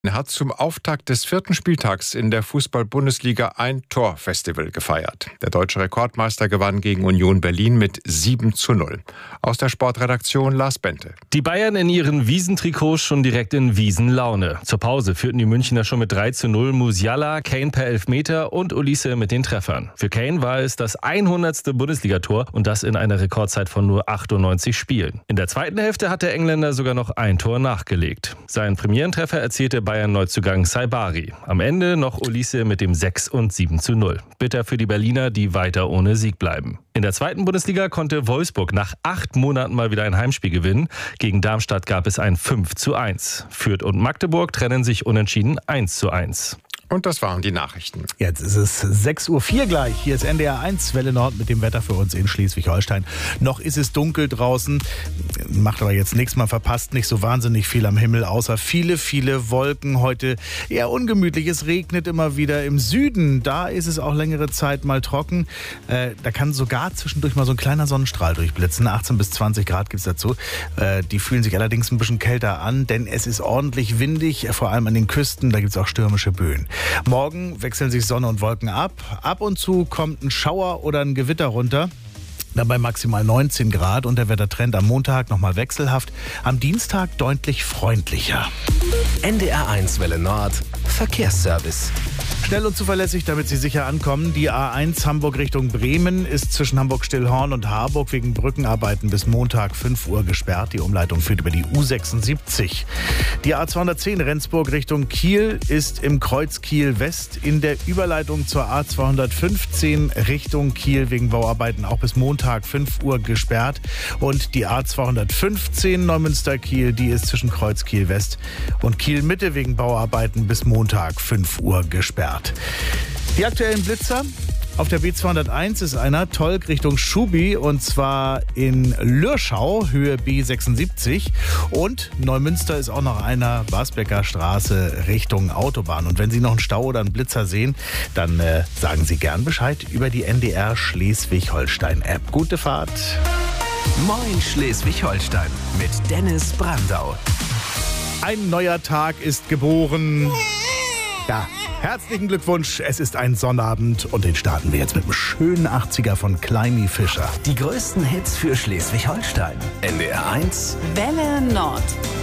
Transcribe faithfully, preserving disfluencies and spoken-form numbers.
Er hat zum Auftakt des vierten Spieltags in der Fußball-Bundesliga ein Torfestival gefeiert. Der deutsche Rekordmeister gewann gegen Union Berlin mit sieben zu null. Aus der Sportredaktion Lars Bente. Die Bayern in ihren Wiesentrikots schon direkt in Wiesenlaune. Zur Pause führten die Münchner schon mit drei zu null. Musiala, Kane per Elfmeter und Olise mit den Treffern. Für Kane war es das hundertste Bundesligator und das in einer Rekordzeit von nur achtundneunzig Spielen. In der zweiten Hälfte hat der Engländer sogar noch ein Tor nachgelegt. Seinen Premierentreffer erzielte Bayern-Neuzugang Saibari. Am Ende noch Olise mit dem sechs und sieben zu null. Bitter für die Berliner, die weiter ohne Sieg bleiben. In der zweiten Bundesliga konnte Wolfsburg nach acht Monaten mal wieder ein Heimspiel gewinnen. Gegen Darmstadt gab es ein fünf zu eins. Fürth und Magdeburg trennen sich unentschieden eins zu eins. Und das waren die Nachrichten. Jetzt ist es sechs Uhr vier gleich. Hier ist N D R eins, Welle Nord mit dem Wetter für uns in Schleswig-Holstein. Noch ist es dunkel draußen, macht aber jetzt nichts. Man verpasst nicht so wahnsinnig viel am Himmel, außer viele, viele Wolken. Heute eher ungemütlich. Es regnet immer wieder im Süden. Da ist es auch längere Zeit mal trocken. Äh, da kann sogar zwischendurch mal so ein kleiner Sonnenstrahl durchblitzen. achtzehn bis zwanzig Grad gibt es dazu. Äh, die fühlen sich allerdings ein bisschen kälter an, denn es ist ordentlich windig, vor allem an den Küsten. Da gibt es auch stürmische Böen. Morgen wechseln sich Sonne und Wolken ab. Ab und zu kommt ein Schauer oder ein Gewitter runter. Dabei maximal neunzehn Grad und der Wettertrend am Montag nochmal wechselhaft. Am Dienstag deutlich freundlicher. N D R eins Welle Nord Verkehrsservice. Schnell und zuverlässig, damit Sie sicher ankommen. Die A eins Hamburg Richtung Bremen ist zwischen Hamburg-Stillhorn und Harburg wegen Brückenarbeiten bis Montag fünf Uhr gesperrt. Die Umleitung führt über die U sechsundsiebzig. Die A zweihundertzehn Rendsburg Richtung Kiel ist im Kreuz Kiel West in der Überleitung zur A zweihundertfünfzehn Richtung Kiel wegen Bauarbeiten auch bis Montag fünf Uhr gesperrt. Und die A zweihundertfünfzehn Neumünster-Kiel, die ist zwischen Kreuz Kiel West und Kiel Mitte wegen Bauarbeiten bis Montag fünf Uhr gesperrt. Die aktuellen Blitzer. Auf der B zweihunderteins ist einer, Tolk Richtung Schubi, und zwar in Lürschau, Höhe B sechsundsiebzig. Und Neumünster ist auch noch einer, Basbecker Straße Richtung Autobahn. Und wenn Sie noch einen Stau oder einen Blitzer sehen, dann äh, sagen Sie gern Bescheid über die N D R Schleswig-Holstein-App. Gute Fahrt. Moin Schleswig-Holstein mit Dennis Brandau. Ein neuer Tag ist geboren. Ja, herzlichen Glückwunsch. Es ist ein Sonnabend und den starten wir jetzt mit einem schönen achtziger von Climby Fischer. Die größten Hits für Schleswig-Holstein. N D R eins Welle Nord.